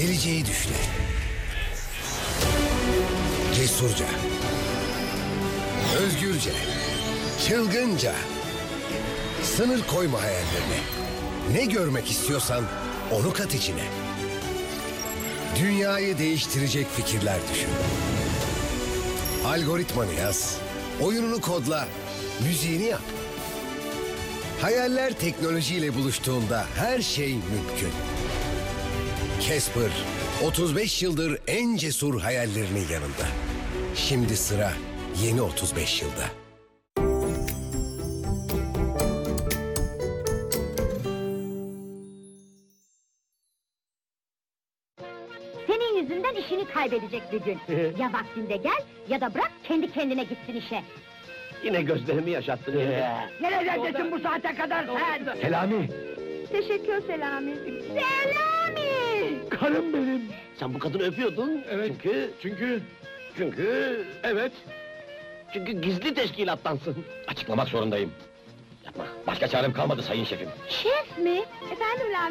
Geleceği düşle. Cesurca. Özgürce. Çılgınca. Sınır koyma hayallerine. Ne görmek istiyorsan onu kat içine. Dünyayı değiştirecek fikirler düşün. Algoritmanı yaz. Oyununu kodla. Müziğini yap. Hayaller teknolojiyle buluştuğunda her şey mümkün. Casper, 35 yıldır en cesur hayallerinin yanında. Şimdi sıra yeni 35 yılda. Senin yüzünden işini kaybedecek bir gün. Ya vaktinde gel ya da bırak kendi kendine gitsin işe. Yine gözlerimi yaşattın. Nerelerdesin bu saate kadar sen? Selami, Teşekkür Selami. Selami! karım benim. Sen bu kadını öpüyordun. Evet. Çünkü... Evet. Çünkü gizli teşkilattansın. Açıklamak zorundayım. Yapma, başka çarem kalmadı sayın şefim. Şef mi? Efendim Lami?